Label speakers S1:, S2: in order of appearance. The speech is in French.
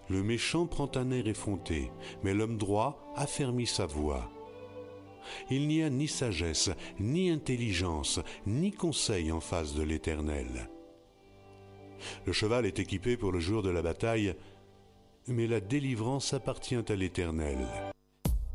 S1: Le méchant prend un air effronté, mais l'homme droit affermit sa voix. Il n'y a ni sagesse, ni intelligence, ni conseil en face de l'Éternel. Le cheval est équipé pour le jour de la bataille, mais la délivrance appartient à l'Éternel.